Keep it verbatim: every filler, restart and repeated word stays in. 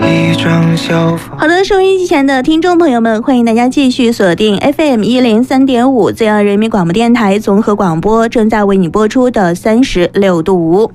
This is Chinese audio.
好的，收音机前的听众朋友们，欢迎大家继续锁定 F M 一零三点五 浙江人民广播电台综合广播，正在为你播出的三十六度五。